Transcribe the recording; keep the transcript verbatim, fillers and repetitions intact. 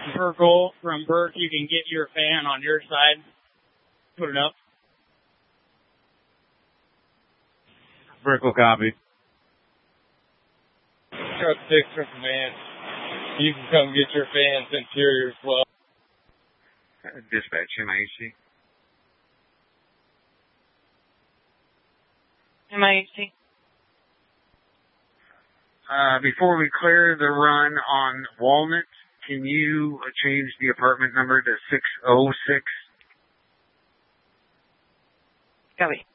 Burkle from Burke, you can get your fan on your side. Put it up. Burkle copy. Truck six from Command. You can come get your fans interior as well. Uh, dispatch, M I H C. M I H C. Uh, before we clear the run on Walnut, can you change the apartment number to six oh six? Copy.